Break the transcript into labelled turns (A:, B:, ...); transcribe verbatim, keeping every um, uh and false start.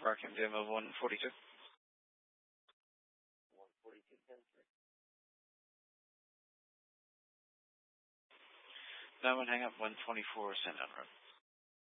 A: Park M D M of one forty-two.
B: one forty-two, ten three.
A: Now I'm going to hang up one twenty-four, send on road.